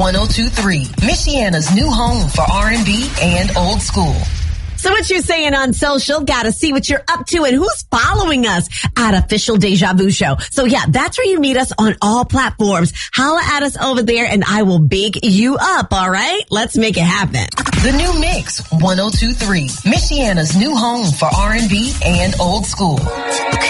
1023, Michiana's new home for R&B and old school. So what you saying on social? Gotta see what you're up to and who's following us at Official Deja Vu Show. So yeah, that's where you meet us on all platforms. Holla at us over there and I will big you up, all right? Let's make it happen. The New Mix 1023, Michiana's new home for R&B and old school.